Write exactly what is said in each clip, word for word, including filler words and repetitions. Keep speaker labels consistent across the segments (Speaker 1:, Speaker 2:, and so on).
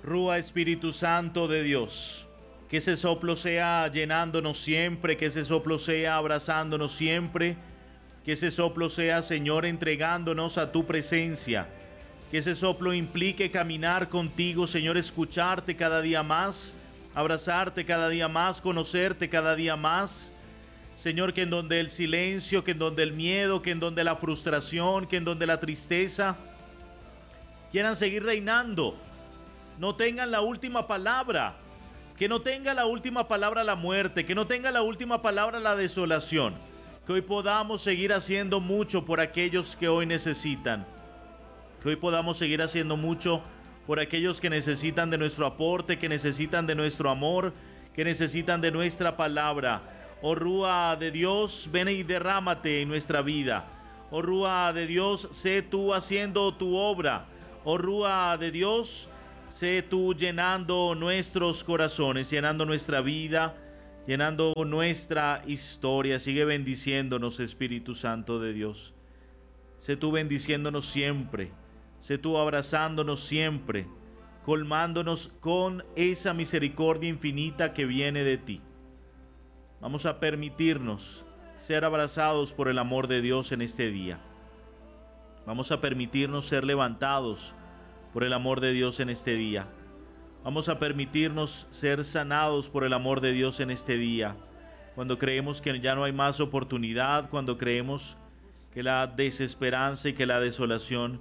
Speaker 1: Rúa Espíritu Santo de Dios. Que ese soplo sea llenándonos siempre, que ese soplo sea abrazándonos siempre, que ese soplo sea, Señor, entregándonos a tu presencia. Que ese soplo implique caminar contigo, Señor, escucharte cada día más, abrazarte cada día más, conocerte cada día más. Señor, que en donde el silencio, que en donde el miedo, que en donde la frustración, que en donde la tristeza quieran seguir reinando, no tengan la última palabra. Que no tenga la última palabra la muerte, que no tenga la última palabra la desolación. Que hoy podamos seguir haciendo mucho por aquellos que hoy necesitan. Que hoy podamos seguir haciendo mucho por aquellos que necesitan de nuestro aporte, que necesitan de nuestro amor, que necesitan de nuestra palabra. Oh Rúa de Dios, ven y derrámate en nuestra vida. Oh Rúa de Dios, sé tú haciendo tu obra. Oh Rúa de Dios, sé tú llenando nuestros corazones, llenando nuestra vida, llenando nuestra historia. Sigue bendiciéndonos, Espíritu Santo de Dios. Sé tú bendiciéndonos siempre. Sé tú abrazándonos siempre, colmándonos con esa misericordia infinita que viene de ti. Vamos a permitirnos ser abrazados por el amor de Dios en este día. Vamos a permitirnos ser levantados por el amor de Dios en este día. Vamos a permitirnos ser sanados por el amor de Dios en este día. Cuando creemos que ya no hay más oportunidad, cuando creemos que la desesperanza y que la desolación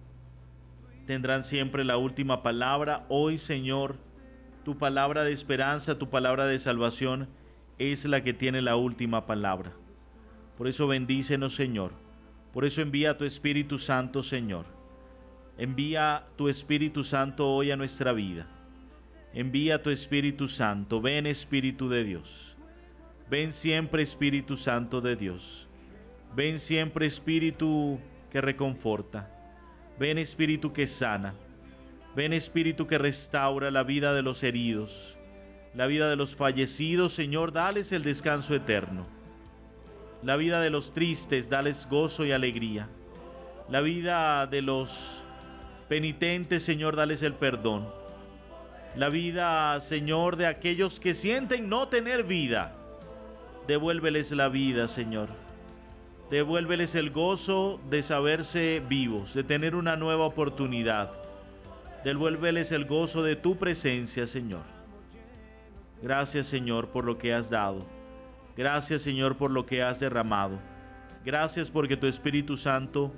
Speaker 1: tendrán siempre la última palabra, hoy, Señor, tu palabra de esperanza, tu palabra de salvación es la que tiene la última palabra. Por eso bendícenos, Señor. Por eso envía tu Espíritu Santo, Señor. Envía tu Espíritu Santo hoy a nuestra vida. Envía tu Espíritu Santo. Ven, Espíritu de Dios. Ven siempre, Espíritu Santo de Dios. Ven siempre, Espíritu que reconforta. Ven, Espíritu que sana. Ven, Espíritu que restaura la vida de los heridos, la vida de los fallecidos. Señor, dales el descanso eterno. La vida de los tristes, dales gozo y alegría. La vida de los penitentes, Señor, dales el perdón. La vida, Señor, de aquellos que sienten no tener vida, devuélveles la vida, Señor. Devuélveles el gozo de saberse vivos, de tener una nueva oportunidad. Devuélveles el gozo de tu presencia, Señor. Gracias, Señor, por lo que has dado. Gracias, Señor, por lo que has derramado. Gracias porque tu Espíritu Santo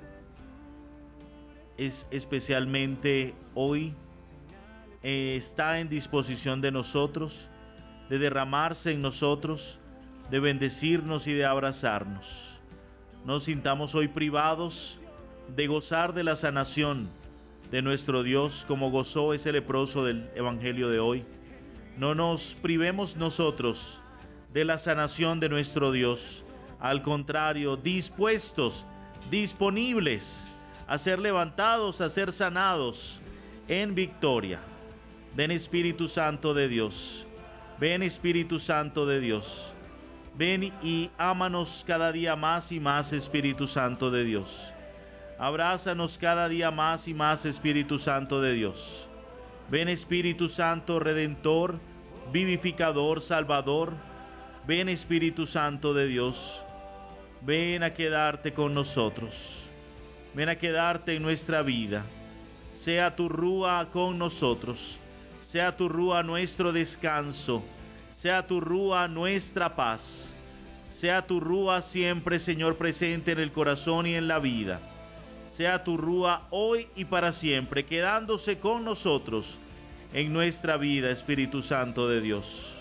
Speaker 1: es especialmente hoy eh, está en disposición de nosotros, de derramarse en nosotros, de bendecirnos y de abrazarnos. No sintamos hoy privados de gozar de la sanación de nuestro Dios como gozó ese leproso del Evangelio de hoy. No nos privemos nosotros de la sanación de nuestro Dios. Al contrario, dispuestos, disponibles a ser levantados, a ser sanados en victoria. Ven, Espíritu Santo de Dios. Ven, Espíritu Santo de Dios. Ven y ámanos cada día más y más, Espíritu Santo de Dios. Abrázanos cada día más y más, Espíritu Santo de Dios. Ven, Espíritu Santo, Redentor, vivificador, Salvador. Ven, Espíritu Santo de Dios. Ven a quedarte con nosotros. Ven a quedarte en nuestra vida. Sea tu rúa con nosotros. Sea tu rúa nuestro descanso. Sea tu rúa nuestra paz. Sea tu rúa siempre, Señor, presente en el corazón y en la vida. Sea tu rúa hoy y para siempre, quedándose con nosotros en nuestra vida, Espíritu Santo de Dios.